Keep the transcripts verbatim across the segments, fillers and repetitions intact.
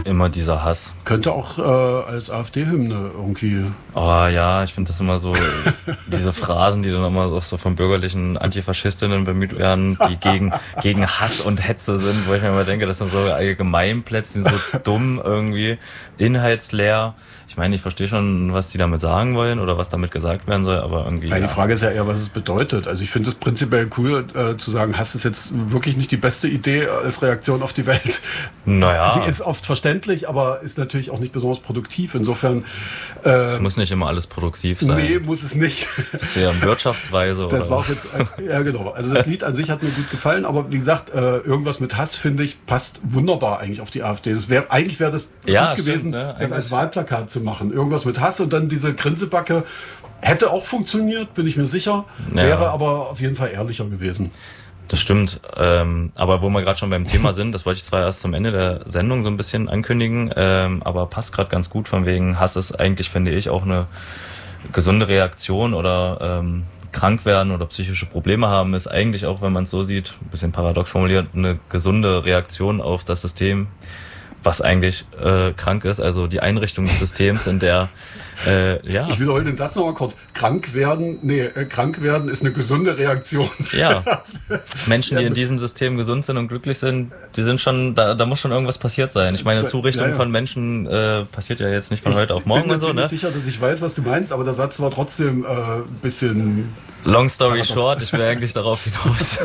Immer dieser Hass. Könnte auch äh, als AfD-Hymne irgendwie. Oh ja, ich finde das immer so, diese Phrasen, die dann immer auch so von bürgerlichen Antifaschistinnen bemüht werden, die gegen, gegen Hass und Hetze sind, wo ich mir immer denke, das sind so Allgemeinplätze, die sind so dumm irgendwie, inhaltsleer. Ich meine, ich verstehe schon, was die damit sagen wollen oder was damit gesagt werden soll, aber irgendwie... Ja, ja. Die Frage ist ja eher, was es bedeutet. Also ich finde es prinzipiell cool, äh, zu sagen, Hass ist jetzt wirklich nicht die beste Idee als Reaktion auf die Welt. Naja. Sie ist oft verständlich, aber ist natürlich auch nicht besonders produktiv. Insofern... Äh, es muss nicht immer alles produktiv sein. Nee, muss es nicht. Bist du ja in Wirtschaftsweise oder... Das war auch jetzt... Äh, ja, genau. Also das Lied an sich hat mir gut gefallen, aber wie gesagt, äh, irgendwas mit Hass, finde ich, passt wunderbar eigentlich auf die AfD. Das wär, eigentlich wäre das ja, gut gewesen, stimmt, ne? das als Wahlplakat zu machen. Irgendwas mit Hass und dann diese Grinsebacke. Hätte auch funktioniert, bin ich mir sicher. Ja. Wäre aber auf jeden Fall ehrlicher gewesen. Das stimmt. Ähm, aber wo wir gerade schon beim Thema sind, das wollte ich zwar erst zum Ende der Sendung so ein bisschen ankündigen, ähm, aber passt gerade ganz gut, von wegen Hass ist eigentlich, finde ich, auch eine gesunde Reaktion oder ähm, krank werden oder psychische Probleme haben, ist eigentlich auch, wenn man es so sieht, ein bisschen paradox formuliert, eine gesunde Reaktion auf das System, was eigentlich äh, krank ist, also die Einrichtung des Systems, in der äh, ja. Ich wiederhole den Satz nochmal kurz. Krank werden, nee, äh, krank werden ist eine gesunde Reaktion. Ja. Menschen, die in diesem System gesund sind und glücklich sind, die sind schon, da, da muss schon irgendwas passiert sein. Ich meine, Zurichtung ja, ja. von Menschen äh, passiert ja jetzt nicht von ich heute auf morgen und so. Ich bin mir ne? sicher, dass ich weiß, was du meinst, aber der Satz war trotzdem ein äh, bisschen... Long story paradox. Short, ich will eigentlich darauf hinaus,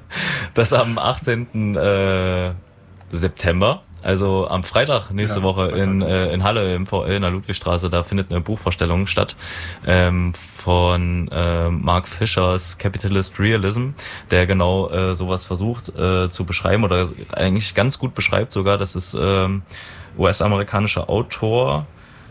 dass am achtzehnten Äh, September, also am Freitag nächste ja, Woche Freitag in, äh, in Halle im V L in der Ludwigstraße, da findet eine Buchvorstellung statt ähm, von äh, Mark Fischers Capitalist Realism, der genau äh, sowas versucht äh, zu beschreiben oder eigentlich ganz gut beschreibt sogar. Das ist ähm, U S-amerikanischer Autor,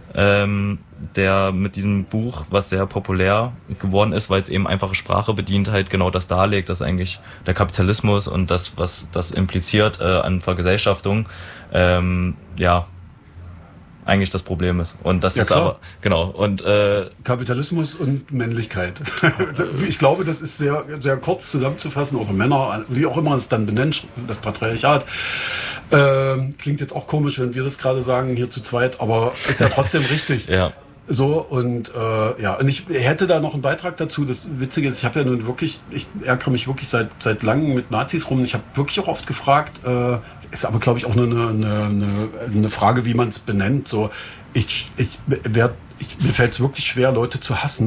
ähm, der mit diesem Buch, was sehr populär geworden ist, weil es eben einfache Sprache bedient, halt genau das darlegt, dass eigentlich der Kapitalismus und das, was das impliziert äh, an Vergesellschaftung, ähm, ja, eigentlich das Problem ist. Und das ja, ist klar. aber, genau, und äh, Kapitalismus und Männlichkeit. Ich glaube, das ist sehr, sehr kurz zusammenzufassen, oder Männer, wie auch immer es dann benennt, das Patriarchat. Ähm, klingt jetzt auch komisch, wenn wir das gerade sagen, hier zu zweit, aber ist ja trotzdem richtig. Ja. So, und äh, ja, und ich hätte da noch einen Beitrag dazu. Das Witzige ist, ich habe ja nun wirklich, ich ärgere mich wirklich seit seit langem mit Nazis rum. Ich habe wirklich auch oft gefragt, äh, ist aber, glaube ich, auch nur eine, eine, eine, eine Frage, wie man es benennt. So, ich, ich werd, ich, mir fällt es wirklich schwer, Leute zu hassen.